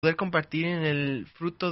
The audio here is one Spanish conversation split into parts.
poder compartir en el fruto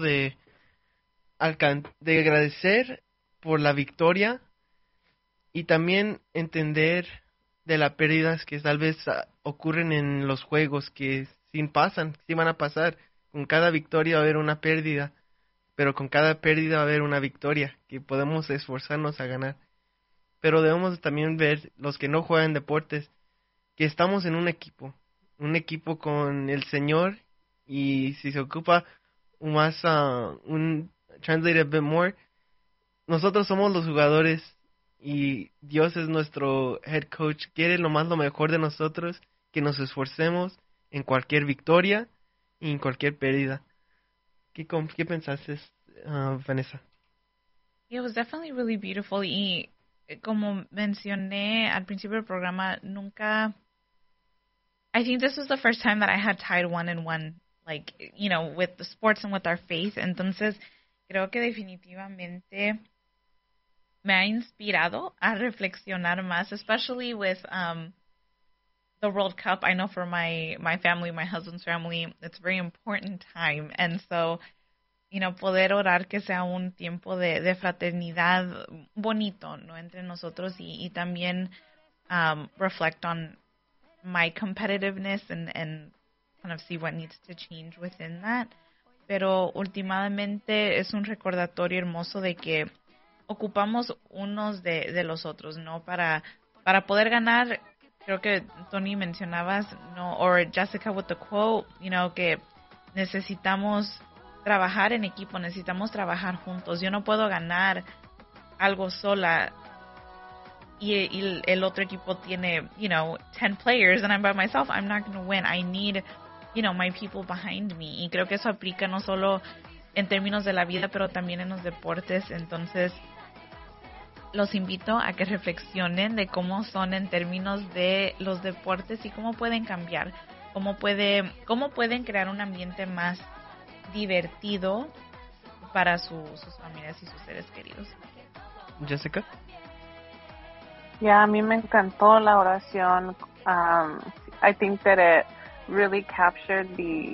de agradecer por la victoria y también entender de las pérdidas que tal vez ocurren en los juegos que sí pasan, sí van a pasar. Con cada victoria va a haber una pérdida, pero con cada pérdida va a haber una victoria que podemos esforzarnos a ganar. Pero debemos también ver los que no juegan deportes, que estamos en un equipo con el Señor, y si se ocupa más un translate a bit more, nosotros somos los jugadores y Dios es nuestro head coach. Quiere lo mejor de nosotros, que nos esforcemos en cualquier victoria y en cualquier pérdida. ¿Qué pensaste, Vanessa? It was definitely really beautiful y como mencioné al principio del programa, nunca, I think this was the first time that I had tied one and one, like, with the sports and with our faith. Entonces, creo que definitivamente me ha inspirado a reflexionar más, especially with the World Cup. I know for my family, my husband's family, it's a very important time. And so, poder orar que sea un tiempo de fraternidad bonito, ¿no? Entre nosotros y también reflect on my competitiveness and kind of see what needs to change within that. Pero últimamente es un recordatorio hermoso de que ocupamos unos de los otros, ¿no? Para poder ganar, creo que Tony mencionabas, ¿no? Or Jessica with the quote, que necesitamos trabajar en equipo, necesitamos trabajar juntos. Yo no puedo ganar algo sola y el otro equipo tiene, 10 players and I'm by myself. I'm not going to win. I need, my people behind me. Y creo que eso aplica no solo en términos de la vida, pero también en los deportes. Entonces, los invito a que reflexionen de cómo son en términos de los deportes y cómo pueden cambiar, cómo pueden crear un ambiente más divertido para sus familias y sus seres queridos. Jessica. Yeah, a mí me encantó la oración. I think that it really captured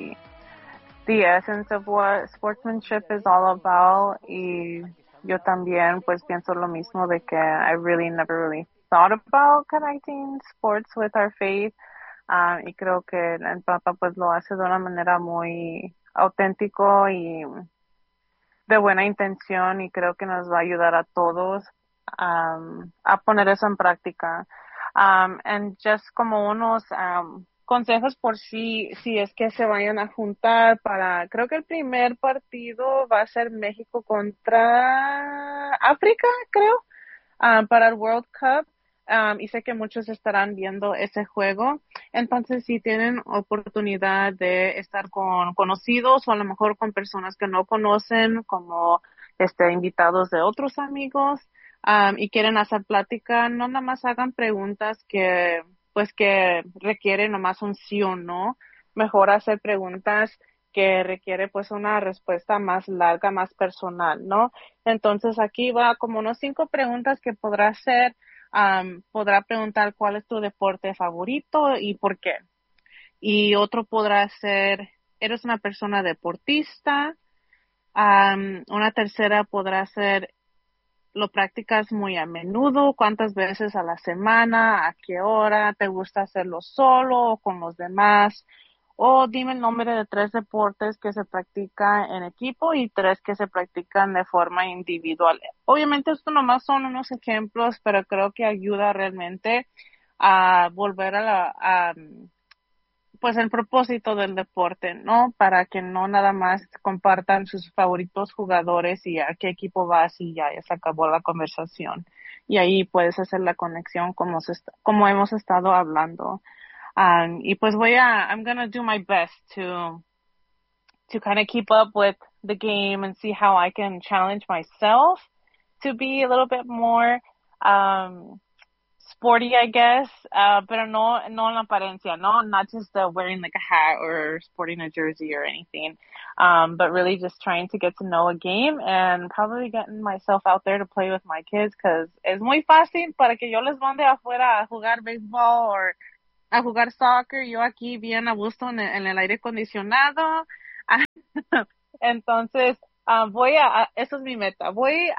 the essence of what sportsmanship is all about. Y yo también pues pienso lo mismo de que I really never really thought about connecting sports with our faith. Y creo que el Papa pues lo hace de una manera muy auténtico y de buena intención, y creo que nos va a ayudar a todos a poner eso en práctica. And just como unos consejos por si es que se vayan a juntar para, creo que el primer partido va a ser México contra África, creo, para el World Cup. Y sé que muchos estarán viendo ese juego. Entonces, si tienen oportunidad de estar con conocidos o a lo mejor con personas que no conocen, como invitados de otros amigos, y quieren hacer plática, no nada más hagan preguntas que requieren nomás un sí o no. Mejor hacer preguntas que requiere pues una respuesta más larga, más personal, ¿no? Entonces aquí va como unos 5 preguntas que podrá hacer. Podrá preguntar cuál es tu deporte favorito y por qué. Y otro podrá ser, ¿eres una persona deportista? Una tercera podrá ser, ¿lo practicas muy a menudo? ¿Cuántas veces a la semana? ¿A qué hora? ¿Te gusta hacerlo solo o con los demás? O dime el nombre de 3 deportes que se practican en equipo y 3 que se practican de forma individual. Obviamente esto nomás son unos ejemplos, pero creo que ayuda realmente a volver pues el propósito del deporte, ¿no? Para que no nada más compartan sus favoritos jugadores y a qué equipo vas y ya se acabó la conversación. Y ahí puedes hacer la conexión como hemos estado hablando. Y pues I'm gonna do my best to kind of keep up with the game and see how I can challenge myself to be a little bit more, sporty, I guess, pero no en la apariencia, no, not just wearing like a hat or sporting a jersey or anything, but really just trying to get to know a game and probably getting myself out there to play with my kids, because es muy fácil para que yo les mande afuera a jugar béisbol o a jugar soccer, yo aquí bien a gusto en el aire acondicionado, Entonces, eso es mi meta. Voy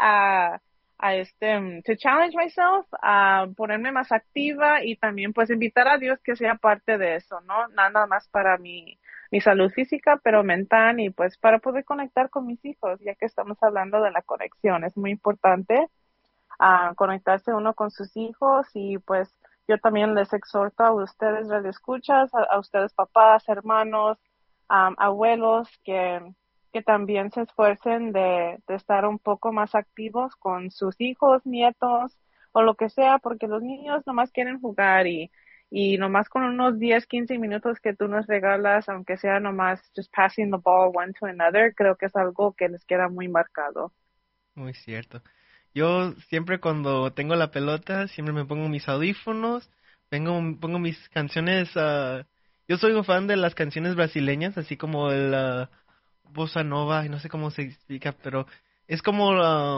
to challenge myself, a ponerme más activa y también pues invitar a Dios que sea parte de eso, ¿no? Nada más para mi salud física, pero mental y pues para poder conectar con mis hijos, ya que estamos hablando de la conexión. Es muy importante conectarse uno con sus hijos y pues yo también les exhorto a ustedes radioescuchas, a ustedes papás, hermanos, abuelos, que también se esfuercen de estar un poco más activos con sus hijos, nietos o lo que sea, porque los niños nomás quieren jugar y nomás con unos 10, 15 minutos que tú nos regalas, aunque sea nomás just passing the ball one to another, creo que es algo que les queda muy marcado. Muy cierto. Yo siempre cuando tengo la pelota, siempre me pongo mis audífonos, pongo mis canciones. Yo soy un fan de las canciones brasileñas, así como el bossa nova, y no sé cómo se explica, pero es como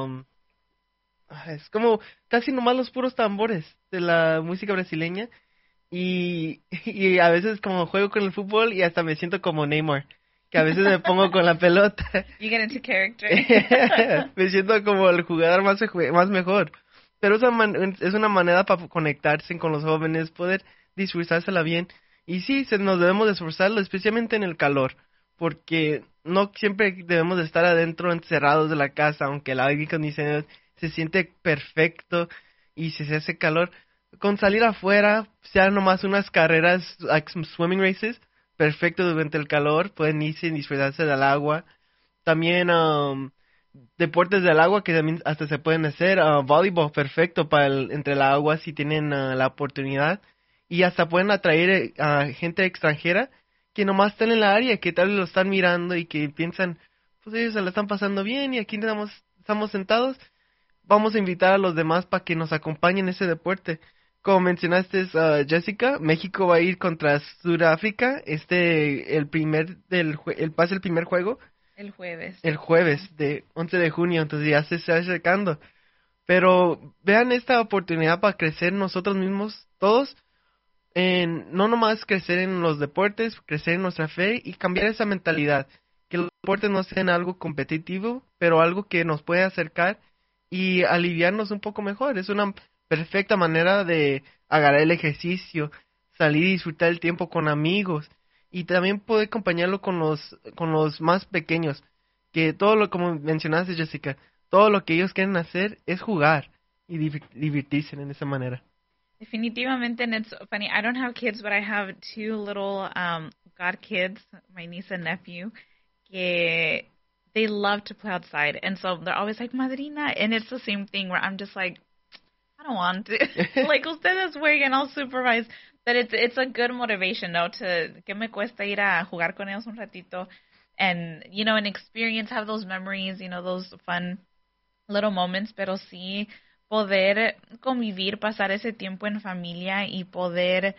es como casi nomás los puros tambores de la música brasileña y a veces como juego con el fútbol y hasta me siento como Neymar, que a veces me pongo con la pelota. You get into character. Me siento como el jugador más mejor. Pero es una manera para conectarse con los jóvenes, poder disfrutársela bien. Y sí, nos debemos de esforzarlo, especialmente en el calor, porque no siempre debemos de estar adentro encerrados de la casa, aunque el aire acondicionado se siente perfecto y si se hace calor. Con salir afuera, sean nomás unas carreras, like some swimming races, perfecto durante el calor, pueden irse y disfrutarse del agua. También deportes del agua que también hasta se pueden hacer, voleibol perfecto para entre el agua si tienen la oportunidad. Y hasta pueden atraer a gente extranjera que nomás están en la área, que tal vez lo están mirando y que piensan, pues ellos se la están pasando bien y aquí estamos sentados. Vamos a invitar a los demás para que nos acompañen en ese deporte. Como mencionaste, Jessica, México va a ir contra Sudáfrica, el primer juego. El jueves. El jueves, de 11 de junio, entonces ya se está acercando. Pero vean esta oportunidad para crecer nosotros mismos, todos, no nomás crecer en los deportes, crecer en nuestra fe y cambiar esa mentalidad. Que los deportes no sean algo competitivo, pero algo que nos puede acercar y aliviarnos un poco mejor. Es una perfecta manera de agarrar el ejercicio, salir y disfrutar el tiempo con amigos y también poder acompañarlo con los más pequeños, que como mencionaste, Jessica, todo lo que ellos quieren hacer es jugar y divertirse en esa manera. Definitivamente, and it's funny, I don't have kids, but I have two little god kids, my niece and nephew, que they love to play outside, and so they're always like, Madrina, and it's the same thing where I'm just like, I don't want to. Like, ustedes jueguen, I'll supervise. But it's a good motivation, ¿no? Que me cuesta ir a jugar con ellos un ratito and, and experience, have those memories, those fun little moments, pero sí poder convivir, pasar ese tiempo en familia y poder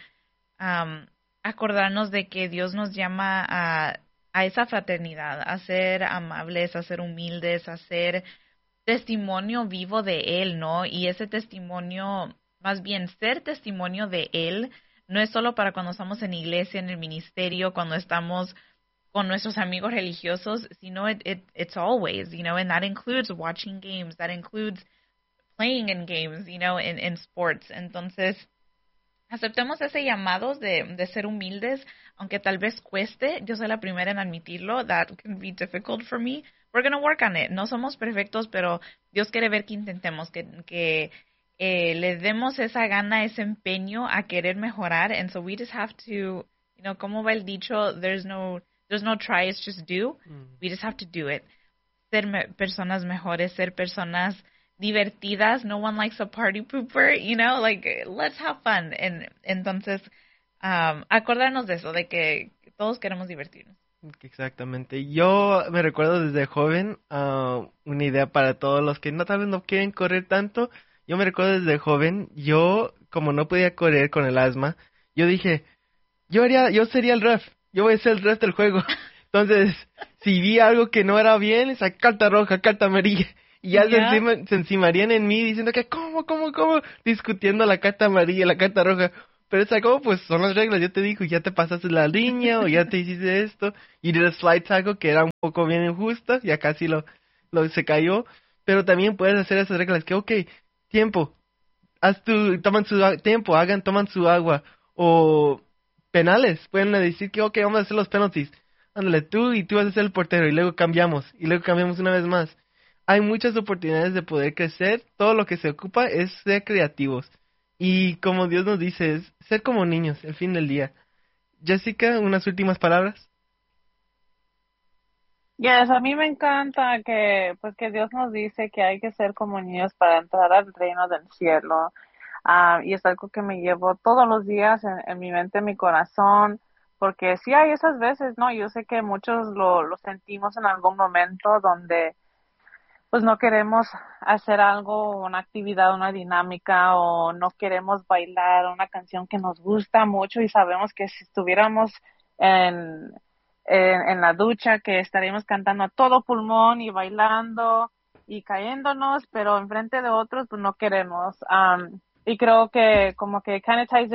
acordarnos de que Dios nos llama a esa fraternidad, a ser amables, a ser humildes, a ser testimonio vivo de Él, ¿no? Y ese testimonio, más bien ser testimonio de Él, no es solo para cuando estamos en iglesia, en el ministerio, cuando estamos con nuestros amigos religiosos, sino it's always, and that includes watching games, that includes playing in games, in sports. Entonces, aceptemos ese llamado de ser humildes, aunque tal vez cueste. Yo soy la primera en admitirlo. That can be difficult for me. We're going to work on it. No somos perfectos, pero Dios quiere ver que intentemos, que le demos esa gana, ese empeño a querer mejorar. And so we just have to, como va el dicho, there's no try, it's just do. We just have to do it. Ser personas mejores, ser personas divertidas. No one likes a party pooper, like, let's have fun. Entonces, acordarnos de eso, de que todos queremos divertirnos. Exactamente. Yo me recuerdo desde joven, una idea para todos los que tal vez no quieren correr tanto. Yo me recuerdo desde joven, como no podía correr con el asma, yo dije, yo sería el ref, yo voy a ser el ref del juego. Entonces, si vi algo que no era bien, esa carta roja, carta amarilla, y ya se encimarían en mí diciendo que, ¿cómo? Discutiendo la carta amarilla, la carta roja. Pero es como, pues son las reglas. Yo te digo, ya te pasaste la línea o ya te hiciste esto. Y el slide tackle, que era un poco bien injusto, ya casi lo se cayó. Pero también puedes hacer esas reglas que, ok, tiempo, toman su tiempo, toman su agua. O penales, pueden decir que, ok, vamos a hacer los penalties. Ándale, tú y tú vas a ser el portero y luego cambiamos. Y luego cambiamos una vez más. Hay muchas oportunidades de poder crecer. Todo lo que se ocupa es ser creativos. Y como Dios nos dice, es ser como niños, el fin del día. Jessica, unas últimas palabras. Yes, a mí me encanta que, pues, que Dios nos dice que hay que ser como niños para entrar al reino del cielo. Y es algo que me llevo todos los días en mi mente, en mi corazón, porque sí hay esas veces, ¿no? Yo sé que muchos lo sentimos en algún momento donde pues no queremos hacer algo, una actividad, una dinámica o no queremos bailar una canción que nos gusta mucho y sabemos que si estuviéramos en, en la ducha que estaríamos cantando a todo pulmón y bailando y cayéndonos, pero enfrente de otros pues no queremos. Y creo que como que kind of ties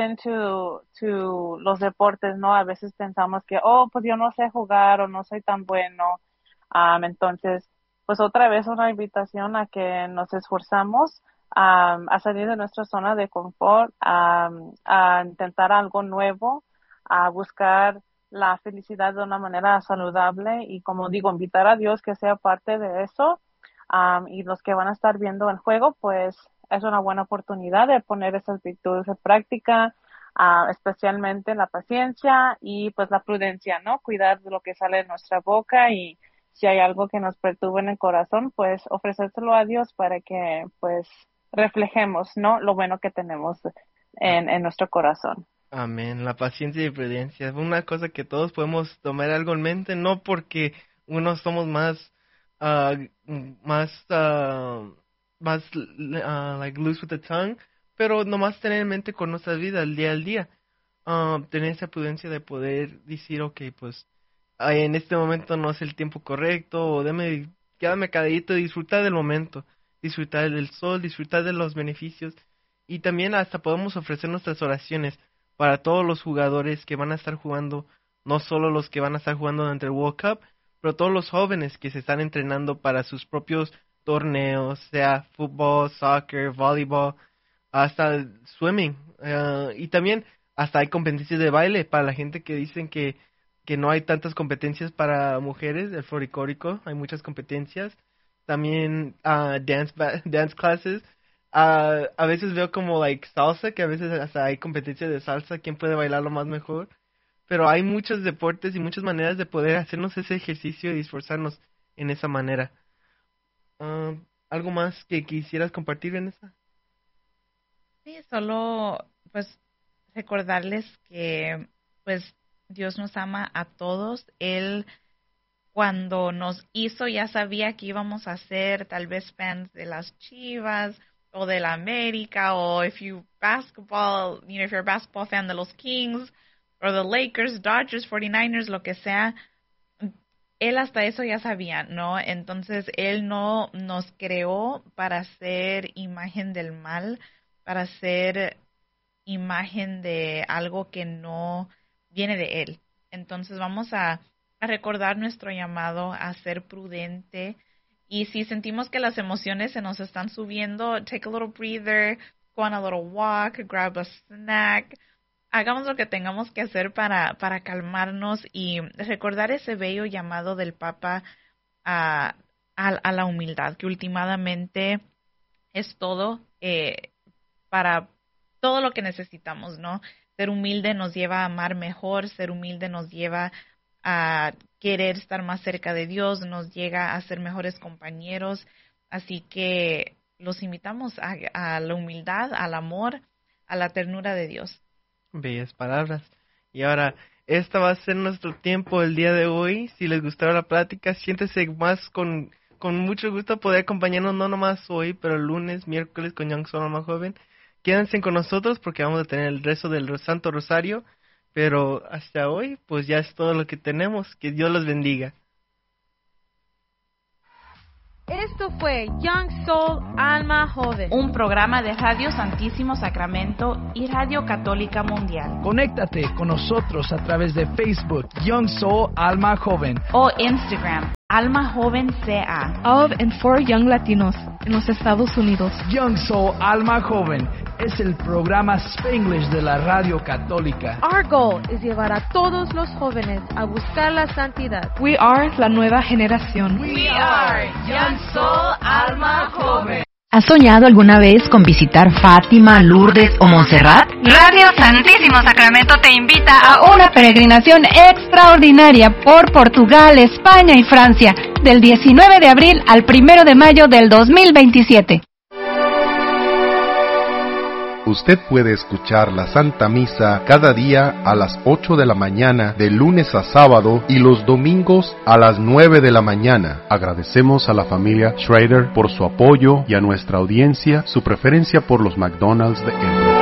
to los deportes, ¿no? A veces pensamos que, oh, pues yo no sé jugar o no soy tan bueno. Entonces, pues otra vez una invitación a que nos esforzamos a salir de nuestra zona de confort, a intentar algo nuevo, a buscar la felicidad de una manera saludable y como digo, invitar a Dios que sea parte de eso. Y los que van a estar viendo el juego, pues es una buena oportunidad de poner esas virtudes en práctica, especialmente la paciencia y pues la prudencia, ¿no? Cuidar de lo que sale de nuestra boca y si hay algo que nos perturba en el corazón, pues ofrecérselo a Dios para que pues reflejemos, ¿no? Lo bueno que tenemos Ah, en nuestro corazón. amén. La paciencia y prudencia es una cosa que todos podemos tomar algo en mente, no porque unos somos ah, más, más, like loose with the tongue, pero nomás tener en mente con nuestra vida, el día al día. Tener esa prudencia de poder decir, ok, pues en este momento no es el tiempo correcto, o quédame calladito y disfrutar del momento, disfrutar del sol, disfrutar de los beneficios, y también hasta podemos ofrecer nuestras oraciones para todos los jugadores que van a estar jugando, no solo los que van a estar jugando durante el World Cup, pero todos los jóvenes que se están entrenando para sus propios torneos, sea fútbol, soccer, voleibol, hasta swimming, y también hasta hay competencias de baile para la gente que dicen que no hay tantas competencias para mujeres, el folclórico, hay muchas competencias. También dance classes. A veces veo como like salsa, que a veces hasta hay competencias de salsa, quién puede bailarlo más mejor. Pero hay muchos deportes y muchas maneras de poder hacernos ese ejercicio y esforzarnos en esa manera. Ah, ¿Algo más que quisieras compartir, Vanessa? Sí, solo pues recordarles que pues Dios nos ama a todos. Él cuando nos hizo ya sabía que íbamos a ser tal vez fans de las Chivas o de la América o if you basketball, if you're a basketball fan de los Kings o the Lakers, Dodgers, 49ers, lo que sea, él hasta eso ya sabía, ¿no? Entonces él no nos creó para ser imagen del mal, para ser imagen de algo que no viene de él. Entonces vamos a recordar nuestro llamado a ser prudente y si sentimos que las emociones se nos están subiendo, take a little breather, go on a little walk, grab a snack, hagamos lo que tengamos que hacer para calmarnos y recordar ese bello llamado del Papa a la humildad, que últimamente es todo para todo lo que necesitamos, ¿no? Ser humilde nos lleva a amar mejor, ser humilde nos lleva a querer estar más cerca de Dios, nos llega a ser mejores compañeros, así que los invitamos a la humildad, al amor, a la ternura de Dios. Bellas palabras. Y ahora, esta va a ser nuestro tiempo el día de hoy. Si les gustó la plática, siéntese más con mucho gusto poder acompañarnos no nomás hoy, pero el lunes, miércoles con Young Solo más joven. Quédense con nosotros porque vamos a tener el resto del Santo Rosario. Pero hasta hoy, pues ya es todo lo que tenemos. Que Dios los bendiga. Esto fue Young Soul Alma Joven, un programa de Radio Santísimo Sacramento y Radio Católica Mundial. Conéctate con nosotros a través de Facebook Young Soul Alma Joven o Instagram Alma Joven CA. Of and for Young Latinos en los Estados Unidos. Young Soul Alma Joven es el programa Spanglish de la Radio Católica. Our goal es llevar a todos los jóvenes a buscar la santidad. We are la nueva generación. We are Young Soul Alma Joven. ¿Has soñado alguna vez con visitar Fátima, Lourdes o Montserrat? Radio Santísimo Sacramento te invita A una peregrinación extraordinaria por Portugal, España y Francia, del 19 de abril al 1 de mayo del 2027. Usted puede escuchar la Santa Misa cada día a las 8 de la mañana, de lunes a sábado, y los domingos a las 9 de la mañana. Agradecemos a la familia Schrader por su apoyo y a nuestra audiencia su preferencia por los McDonald's de Embro.